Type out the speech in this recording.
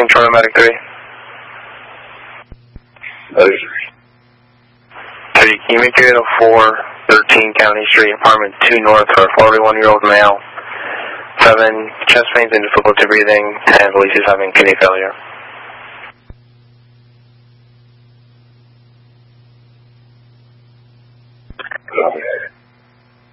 Control Medic 3. Okay. 3, can you make it a 413 County Street, apartment 2 north for a 41-year-old male? 7, chest pains and difficulty breathing, and believes he's having kidney failure.